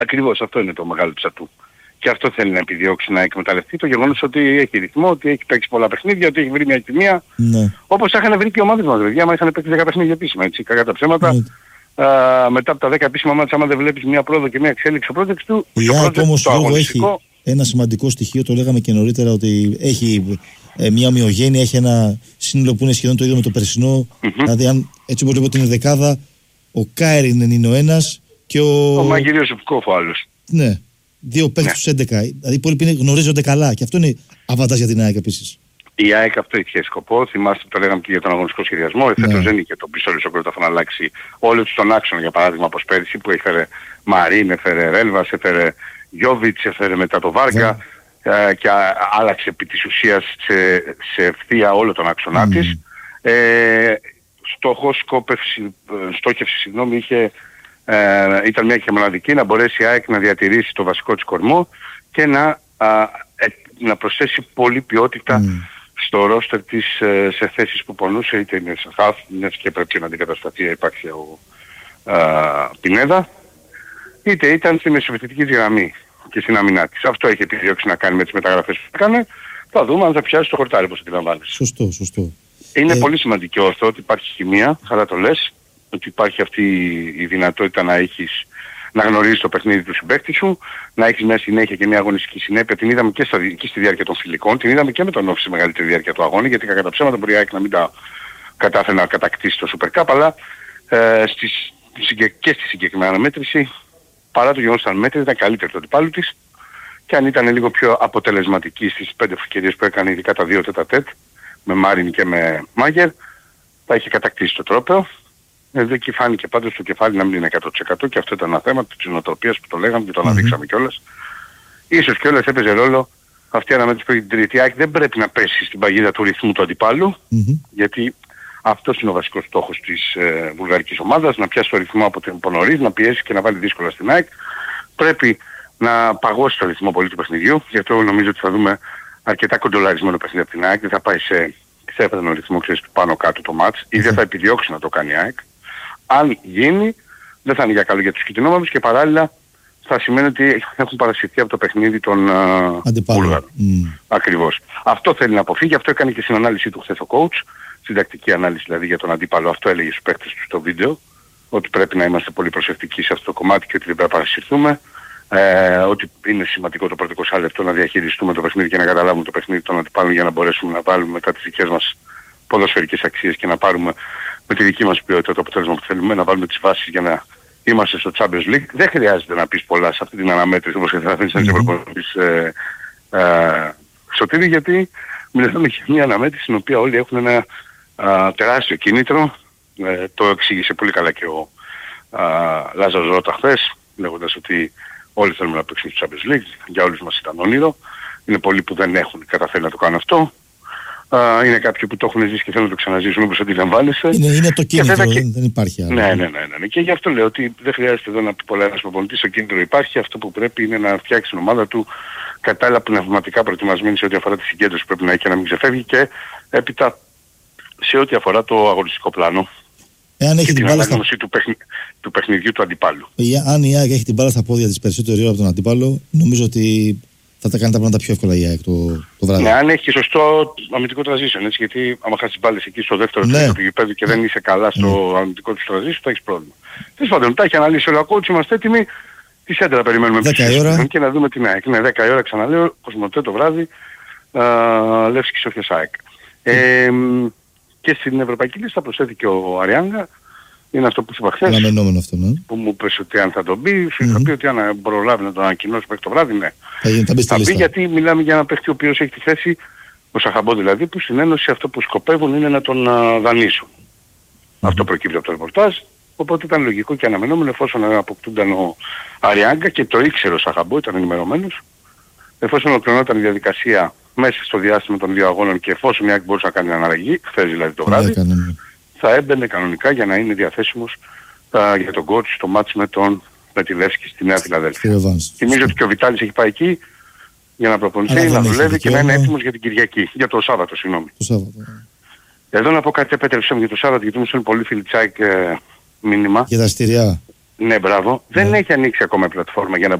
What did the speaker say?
Ακριβώς, αυτό είναι το μεγάλο της ατού. Και αυτό θέλει να επιδιώξει να εκμεταλλευτεί, το γεγονός ότι έχει ρυθμό, ότι έχει παίξει πολλά παιχνίδια, ότι έχει βρει μια κοινία. Ναι. Όπως είχαν βρει και οι ομάδες μας, παιδιά, άμα είχαν παίξει 10 παιχνίδια επίσημα, έτσι, κακά τα ψέματα. Ναι. Μετά από τα 10 επίσημα μάτια, άμα δεν βλέπεις μια πρόοδο και μια εξέλιξη στο project του, Η ΑΕΚ όμως λόγω έχει ένα σημαντικό στοιχείο, το λέγαμε και νωρίτερα, ότι έχει μια ομοιογένεια, έχει ένα σύνολο που είναι σχεδόν το ίδιο με το περσινό. Δηλαδή, αν έτσι όπως βλέπω την δεκάδα, ο Κάιρινεν είναι ο ένας και ο Μαγειριος Ευκόφ ο άλλος. Ναι, δύο παίκτες στους 11. Δηλαδή οι υπόλοιποι γνωρίζονται καλά και αυτό είναι αβαντάζ για την ΑΕΚ επίσης. Η ΑΕΚ αυτό είχε σκοπό, θυμάστε το λέγαμε και για τον αγωνιστικό σχεδιασμό. Εφέτος δεν είχε τον πίσω Λισοκρόταφο να αλλάξει όλο τον άξονα, για παράδειγμα, όπως πέρυσι που έφερε Μαρίν, έφερε Ρέλβας, έφερε Γιόβιτς, έφερε μετά το Βάργα και άλλαξε επί της ουσίας σε ευθεία όλο τον άξονά της. Στόχευση είχε, ήταν μια και μοναδική, να μπορέσει η ΑΕΚ να διατηρήσει το βασικό της κορμό και να προσθέσει πολλή ποιότητα στο ρόστερ της σε θέσεις που πονούσε, είτε είναι σε χαφ, και πρέπει να αντικατασταθεί, υπάρχει ο Πινέδα, είτε ήταν στη μεσοπιθετική γραμμή και στην αμυνά της. Αυτό έχει επιδιώξει να κάνει με τις μεταγραφές που έκανε. Θα δούμε αν θα πιάσει το χορτάρι, όπως αντιλαμβάνεσαι. Σωστό. Είναι πολύ σημαντικό αυτό ότι υπάρχει χημεία, καλά το λες, ότι υπάρχει αυτή η δυνατότητα να γνωρίζεις το παιχνίδι του συμπαίκτη σου, να έχεις μια συνέχεια και μια αγωνιστική συνέπεια. Την είδαμε και στη διάρκεια των φιλικών, την είδαμε και με τον Όφη στη μεγαλύτερη διάρκεια του αγώνα, γιατί κατά ψέματα μπορεί η ΑΕΚ να μην τα κατάφερε να κατακτήσει το Super Cup, αλλά και στη συγκεκριμένη αναμέτρηση, παρά το γεγονός ότι ήταν μέτρη, ήταν καλύτερη το αντιπάλου της, και αν ήταν λίγο πιο αποτελεσματική στις 5 ευκαιρίες που έκανε, ειδικά τα 2 τέτα-τέτ, με Μάριν και με Μάγερ, θα είχε κατακτήσει το τρόπαιο. Εδώ εκεί φάνηκε πάντως το κεφάλι να μην είναι 100% και αυτό ήταν ένα θέμα της νοοτροπίας που το λέγαμε και το αναδείξαμε κιόλας. Ίσως κιόλας έπαιζε ρόλο αυτή η αναμέτρηση που έχει την τρίτη. ΑΕΚ δεν πρέπει να πέσει στην παγίδα του ρυθμού του αντιπάλου, γιατί αυτός είναι ο βασικός στόχος της βουλγαρικής ομάδας, να πιάσει το ρυθμό από νωρίς, να πιέσει και να βάλει δύσκολα στην ΑΕΚ. Πρέπει να παγώσει το ρυθμό πολύ του παιχνιδιού, γι' αυτό νομίζω ότι θα δούμε αρκετά κοντολαρισμένο παιχνίδι από την ΑΕΚ, δεν θα πάει σε ξέφρενο ρυθμό, ξέρεις, του πάνω κάτω το μάτς, ή δεν θα επιδιώξει να το κάνει η ΑΕΚ. Αν γίνει, δεν θα είναι για καλό για τους κοιτινόμαυρους και παράλληλα θα σημαίνει ότι έχουν παρασυρθεί από το παιχνίδι των Βούλγαρων. Ακριβώς. Αυτό θέλει να αποφύγει, αυτό έκανε και στην ανάλυση του χθες ο coach, στην τακτική ανάλυση δηλαδή για τον αντίπαλο, αυτό έλεγε στους παίκτες του στο βίντεο, ότι πρέπει να είμαστε πολύ προσεκτικοί σε αυτό το κομμάτι και ότι δεν πρέπει να παρασυρθούμε. Ότι είναι σημαντικό το πρώτο 20 λεπτό να διαχειριστούμε το παιχνίδι και να καταλάβουμε το παιχνίδι των αντιπάλων για να μπορέσουμε να βάλουμε μετά τις δικές μας ποδοσφαιρικές αξίες και να πάρουμε με τη δική μας ποιότητα το αποτέλεσμα που θέλουμε, να βάλουμε τις βάσεις για να είμαστε στο Champions League. Δεν χρειάζεται να πεις πολλά σε αυτή την αναμέτρηση όπως θα αφήνεις να πεις Σωτήρη, γιατί μιλάμε για μια αναμέτρηση στην οποία όλοι έχουν ένα τεράστιο κίνητρο. Το εξήγησε πολύ καλά και ο Λάζαρος Ρώτα χθες, λέγοντας ότι όλοι θέλουμε να παίξουμε στο Champions League, για όλους μας ήταν όνειρο. Είναι πολλοί που δεν έχουν καταφέρει να το κάνουν αυτό. Είναι κάποιοι που το έχουν ζήσει και θέλουν να το ξαναζήσουν, όπως αντιλαμβάνεσαι. Είναι το κίνητρο, δεν υπάρχει άλλο. Ναι. Και γι' αυτό λέω ότι δεν χρειάζεται εδώ να πει πολλά ένας προπονητής, το κίνητρο υπάρχει. Αυτό που πρέπει είναι να φτιάξει την ομάδα του κατάλληλα πνευματικά προετοιμασμένη σε ό,τι αφορά τη συγκέντρωση που πρέπει να έχει και να μην ξεφεύγει, και έπειτα σε ό,τι αφορά το αγωνιστικό πλάνο. Εάν έχει την μπάλα του παιχνιδιού του αντιπάλου. Αν η ΑΕΚ έχει την μπάλα στα πόδια της περισσότερη ώρα από τον αντίπαλο, νομίζω ότι θα τα κάνει τα πράγματα πιο εύκολα η ΑΕΚ το βράδυ. Ναι, αν έχει και σωστό αμυντικό transition, έτσι, γιατί άμα χάσεις μπάλες εκεί στο δεύτερο τρίτο του γηπέδου και δεν είσαι καλά στο αμυντικό του transition, θα έχεις πρόβλημα. Τέλος πάντων, τα έχει αναλύσει ο Λακόουτς, είμαστε έτοιμοι. Τη σέντρα περιμένουμε 10 ώρα και να δούμε την ΑΕΚ. Ναι, 10 ώρα ξαναλέω, Κοσμοτέ το βράδυ, Λεύσκη Σόφιας ΑΕΚ. Και στην Ευρωπαϊκή Λίστα προσθέθηκε ο Αριάνγκα. Είναι αυτό που σου είπα χθες, αυτό, ναι, που μου πες ότι αν θα τον πει, σου είχα πει ότι αν προλάβει να τον ανακοινώσει μέχρι το βράδυ, ναι. Θα πει, γιατί μιλάμε για ένα παίχτη ο οποίος έχει τη θέση, ο Σαχαμπό δηλαδή, που στην Ένωση αυτό που σκοπεύουν είναι να τον δανείσουν. Αυτό προκύπτει από το ρεπορτάζ, οπότε ήταν λογικό και αναμενόμενο, εφόσον αποκτούνταν ο Αριάγκα και το ήξερε ο Σαχαμπό, ήταν ενημερωμένος, εφόσον ολοκληρωνόταν η διαδικασία μέσα στο διάστημα των 2 αγώνων και εφόσον η ΑΕΚ μπορούσε να κάνει την αναλλαγή, χθες δηλαδή το βράδυ, θα έμπαινε κανονικά για να είναι διαθέσιμος για τον coach στο μάτς με τη Λεύσκη στη Νέα Φιλαδέλφια. Θυμίζω ότι και ο Βιτάλης έχει πάει εκεί για να προπονηθεί, να δουλεύει και να είναι έτοιμος για την Κυριακή. Για το Σάββατο, συγγνώμη. Εδώ να πω κάτι, επέτρεψε για το Σάββατο, γιατί μου στέλνουν πολύ φίλοι τσάικ μήνυμα. Για τα εισιτήρια. Ναι, μπράβο. Δεν έχει ανοίξει ακόμα η πλατφόρμα για να